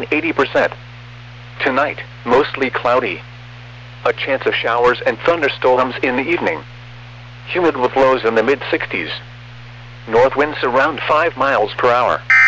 between 80%. Tonight, mostly cloudy. A chance of showers and thunderstorms in the evening. Humid with lows in the mid-60s. North winds around 5 miles per hour.